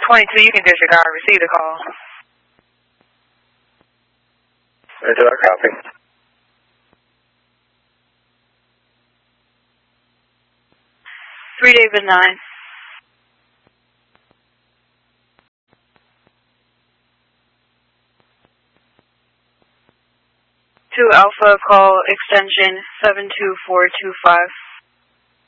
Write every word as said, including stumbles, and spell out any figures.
twenty-two, you can disregard. Receive the call. Roger, I copy. three David nine. two Alpha, call extension seven two four two five.